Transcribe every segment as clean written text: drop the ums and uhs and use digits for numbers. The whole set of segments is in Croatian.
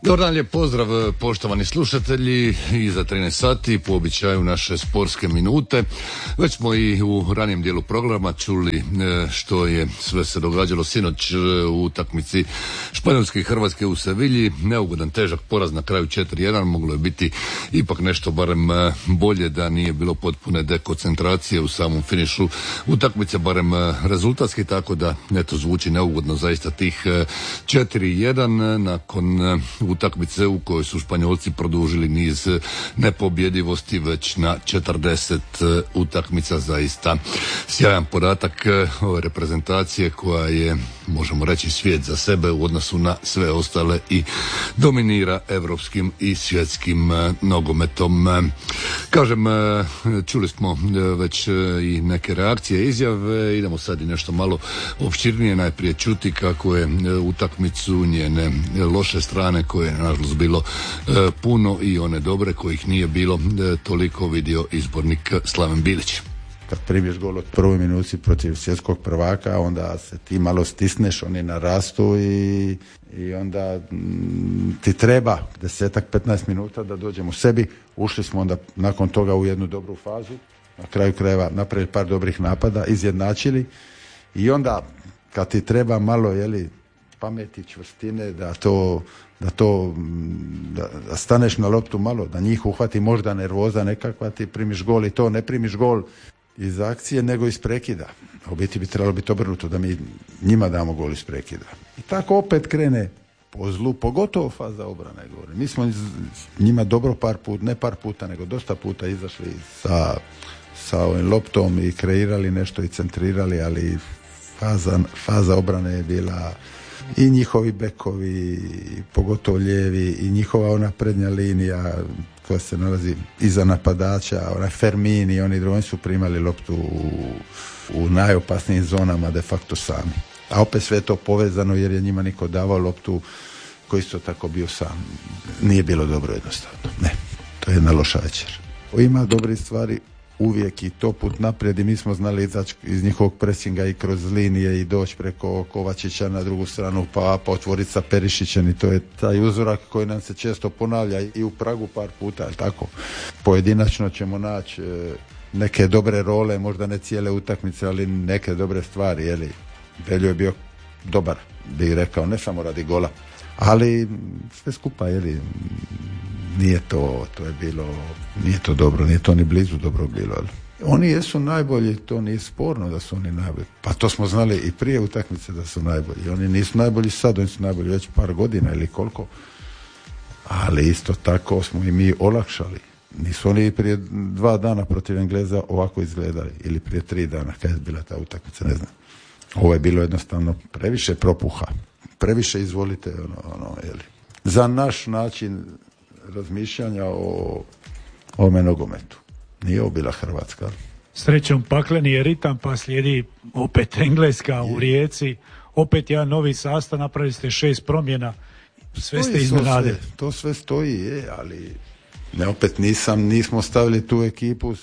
Dobar dan, lijep pozdrav poštovani slušatelji, iza 13 sati po običaju naše sportske minute. Već smo i u ranijem dijelu programa čuli što je sve se događalo sinoć u utakmici Španjolske i Hrvatske u Sevilji. Neugodan, težak poraz na kraju 4-1, moglo je biti ipak nešto barem bolje da nije bilo potpune dekoncentracije u samom finišu utakmice, barem rezultatski, tako da eto zvuči neugodno zaista tih 4-1 nakon utakmice u kojoj su Španjolci produžili niz nepobjedivosti već na 40 utakmica. Zaista sjajan podatak ove reprezentacije koja je, možemo reći, svijet za sebe u odnosu na sve ostale i dominira europskim i svjetskim nogometom. Kažem, čuli smo već i neke reakcije, izjave, idemo sad i nešto malo opširnije najprije čuti kako je utakmicu, njene loše strane koje je nažalost bilo puno i one dobre kojih nije bilo toliko, vidio izbornik Slaven Bilić. Kad primiješ gol od prvoj minuti protiv svjetskog prvaka, onda se ti malo stisneš, oni narastu i onda ti treba 10-15 minuta da dođemo u sebi. Ušli smo onda nakon toga u jednu dobru fazu, na kraju krajeva napravili par dobrih napada, izjednačili i onda kad ti treba malo pameti, čvrstine, da staneš na loptu malo, da njih uhvati možda nervoza nekakva, ti primiš gol i to ne primiš gol iz akcije nego iz prekida. U biti bi trebalo biti obrnuto, da mi njima damo gol iz prekida. I tako opet krene po zlu, pogotovo faza obrane gore. Mi smo njima dobro ne par puta, nego dosta puta izašli sa ovim loptom i kreirali nešto i centrirali, ali faza obrane je bila i njihovi bekovi, pogotovo lijevi, i njihova ona prednja linija koja se nalazi iza napadača, onaj Fermini, oni su primali loptu u najopasnijim zonama de facto sami. A opet sve je to povezano jer je njima niko davao loptu koji isto tako bio sam. Nije bilo dobro jednostavno. Ne, to je jedna loša večer. Ima dobrih stvari uvijek i to put naprijed i mi smo znali izaći iz njihovog presinga i kroz linije i doći preko Kovačića na drugu stranu pa otvoriti sa Perišićem i to je taj uzorak koji nam se često ponavlja i u Pragu par puta, tako. Pojedinačno ćemo naći neke dobre role, možda ne cijele utakmice, ali neke dobre stvari, Beljo je bio dobar, bih rekao, ne samo radi gola, ali sve skupa, nije to je bilo, nije to dobro, nije to ni blizu dobro bilo. Oni jesu najbolji, to nije sporno da su oni najbolji. Pa to smo znali i prije utakmice da su najbolji. Oni nisu najbolji sad, oni su najbolji već par godina ili koliko. Ali isto tako smo i mi olakšali. Nisu oni prije 2 dana protiv Engleza ovako izgledali. Ili prije 3 dana kad je bila ta utakmica, ne znam. Ovo je bilo jednostavno previše propuha. Previše izvolite, za naš način razmišljanja o ovome nogometu. Nije ovo bila Hrvatska. Srećom pakleni je ritam, pa slijedi opet Engleska u Rijeci, opet jedan novi sastav, napravili ste 6 promjena, sve ste iznenadili. To sve stoji, ali opet nismo stavili tu ekipu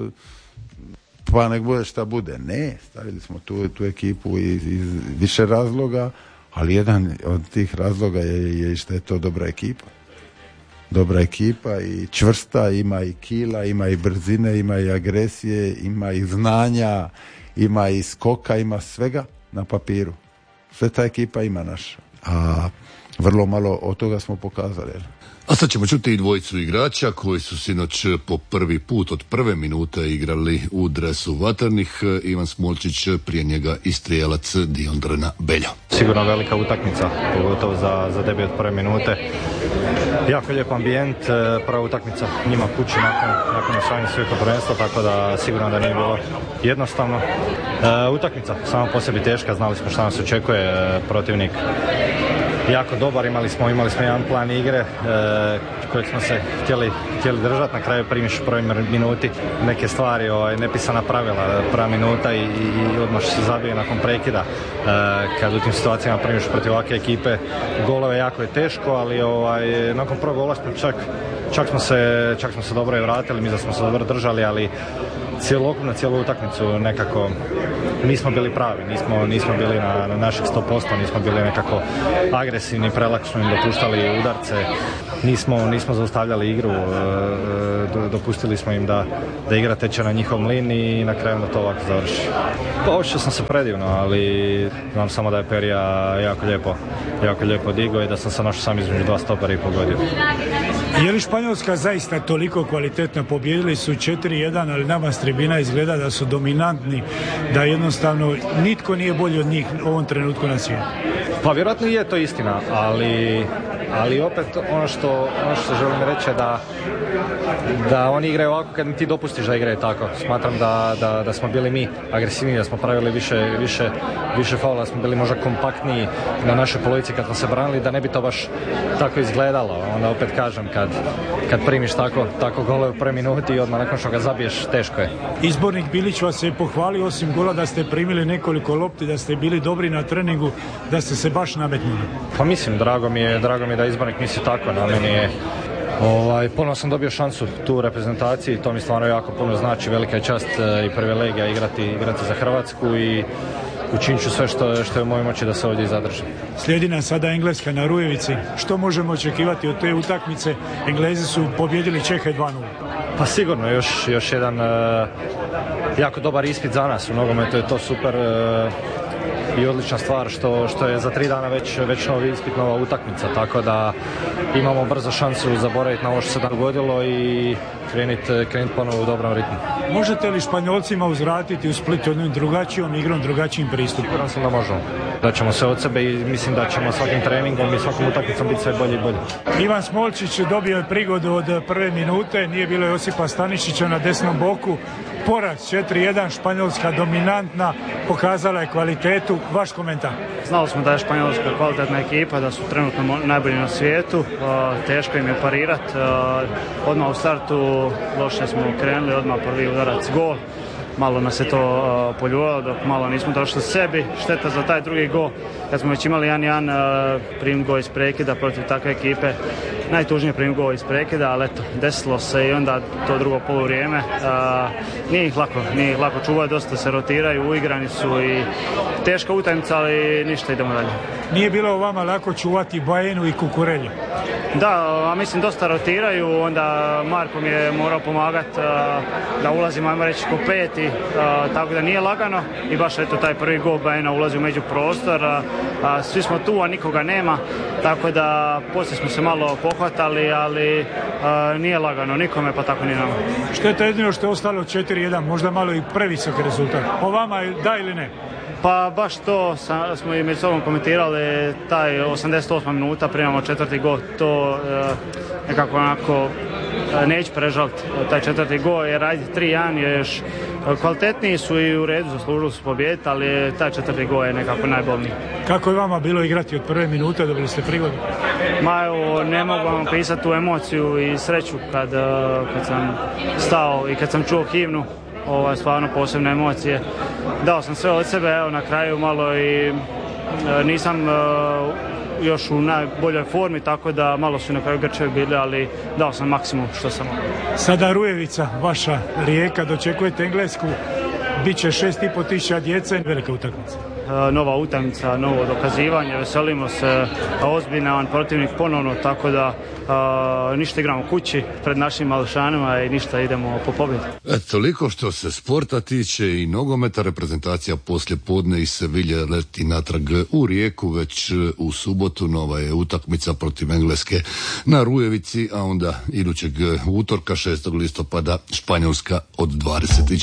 pa nek bude šta bude. Ne, stavili smo tu ekipu iz više razloga, ali jedan od tih razloga je što je to dobra ekipa. Dobra ekipa i čvrsta, ima i kila, ima i brzine, ima i agresije, ima i znanja, ima i skoka, ima svega na papiru. Sve ta ekipa ima naša. A vrlo malo od toga smo pokazali. A sad ćemo čuti i dvojicu igrača koji su sinoć po prvi put od prve minute igrali u dresu Vatrnih. Ivan Smolčić, prije njega i strijelac Diondrena Beljo. Sigurno velika utakmica, pogotovo za debut od prve minute. Jako lijep ambijent, prva utakmica njima kući nakon osvajanja svjetskog prvenstva, tako da sigurno da nije bilo jednostavno. Utakmica sama po sebi teška, znali smo šta nas očekuje, protivnik jako dobar, imali smo jedan plan igre kojeg smo se htjeli držati. Na kraju primiš u prvoj minuti neke stvari, nepisana pravila, prva minuta i odmah se zabije nakon prekida. Kad u tim situacijama primiš protiv ovakve ekipe golove, jako je teško, ali nakon prvog gola smo čak smo se dobro i vratili, mi da smo se dobro držali, ali cijelu utakmicu nekako nismo bili pravi, nismo bili na naših 100%, nismo bili nekako agresivni, prelakšno im dopuštali udarce, nismo zaustavljali igru, dopustili smo im da igra teče na njihov mlin i na kraju da to ovako završi. Osjećao sam se predivno, ali znam samo da je Perija jako lijepo digao i da sam se našao sam između dva stopera i pogodio. Je li Španjolska zaista toliko kvalitetna? Pobijedili su 4-1, ali nama s tribina izgleda da su dominantni, da jednostavno nitko nije bolji od njih u ovom trenutku na svijetu. Pa vjerojatno je to istina, ali opet ono što želim reći je da oni igraju ovako kad ti dopustiš da igraju tako. Smatram da smo bili mi agresivniji, da smo pravili više faula, da smo bili možda kompaktniji na našoj polovici kad smo se branili, da ne bi to baš tako izgledalo. Onda opet kažem, kad primiš tako gole u prvoj minuti i odmah nakon što ga zabiješ, teško je. Izbornik Bilić vas je pohvalio osim gola da ste primili nekoliko lopti, da ste bili dobri na treningu, da ste se baš nametnuli. Pa mislim, drago mi je da izbornik misli tako, na meni je ponovno sam dobio šansu tu u reprezentaciji, to mi stvarno jako puno znači, velika je čast i privilegija igrati za Hrvatsku i učinit ću sve što je u mojoj moći da se ovdje zadržim. Slijedi nam sada Engleska na Rujevici. Što možemo očekivati od te utakmice? Englezi su pobjedili Čehe 2-0. Pa sigurno, još jedan jako dobar ispit za nas u nogometu, je to super i odlična stvar što je za 3 dana već novi ispit, nova utakmica, tako da imamo brzo šansu zaboraviti na ovo što se dogodilo i krenuti ponovo u dobrom ritmu. Možete li Španjolcima uzvratiti u Splitu jednom drugačijom igrom, drugačijim pristupom? Siguran sam da možemo. Da ćemo se od sebe i mislim da ćemo svakim treningom i svakom utakmicom biti sve bolji i bolji. Ivan Smolčić dobio je prigodu od prve minute, nije bilo Josipa Stanišića na desnom boku. Poraz 4-1, Španjolska dominantna, pokazala je kvalitetu. Vaš komentar? Znali smo da je Španjolska kvalitetna ekipa, da su trenutno najbolji na svijetu, teško im je parirati. Odmah u startu loše smo krenuli, odmah prvi udarac gol. Malo nas je to poljubilo, dok malo nismo došli sebi. Šteta za taj drugi gol. Kad smo već imali 1-1, primim gol iz prekida protiv takve ekipe. Najtužnije primim gol iz prekida, ali eto, desilo se i onda to drugo poluvrijeme. Nije ih lako čuvaju, dosta se rotiraju, uigrani su i teška utakmica, ali ništa, idemo dalje. Nije bilo vama lako čuvati Bajenu i Kukurelju? Da, mislim dosta rotiraju, onda Marko mi je morao pomagati da ulazim, ajmo reći, ko peti, tako da nije lagano i baš eto taj prvi gol Bajena ulazi u međuprostor, svi smo tu, a nikoga nema, tako da poslije smo se malo pohvatali, ali nije lagano nikome, pa tako ni nama. Šteta jedino što je ostalo 4-1, možda malo i previsok rezultat. Po vama da ili ne? Pa baš to smo i među sobom komentirali, taj 88 minuta primamo četvrti gol, to nekako onako neću prežaliti taj četvrti gol, jer ajde 3-1 je još kvalitetniji su i u redu, zaslužili su pobijediti, ali taj četvrti gol je nekako najbolniji. Kako je vama bilo igrati od prve minute, dobili ste prigodu? Ma evo, ne mogu vam pisati tu emociju i sreću kad sam stao i kad sam čuo himnu. Stvarno posebne emocije. Dao sam sve od sebe, evo na kraju malo i nisam još u najboljoj formi, tako da malo su na kraju grčevi bili, ali dao sam maksimum što sam mogao. Sada Rujevica, vaša Rijeka, dočekujete Englesku, bit će 6.500 djece, velika utakmica. Nova utakmica, novo dokazivanje, veselimo se, ozbiljan protivnik ponovno, tako da ništa igramo kući pred našim mališanima i ništa idemo po pobjedu. Toliko što se sporta tiče i nogometa, reprezentacija poslije podne iz Sevilje leti natrag u Rijeku, već u subotu nova je utakmica protiv Engleske na Rujevici, a onda idućeg utorka 6. listopada Španjolska od 24.